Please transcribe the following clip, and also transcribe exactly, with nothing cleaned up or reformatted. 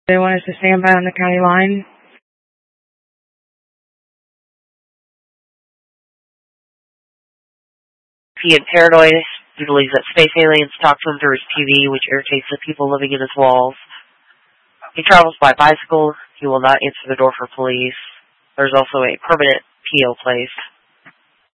They want us to stand by on the county line. He is paranoid. He believes that space aliens talk to him through his T V, which irritates the people living in his walls. He travels by bicycle. He will not answer the door for police. There's also a permanent P O placed.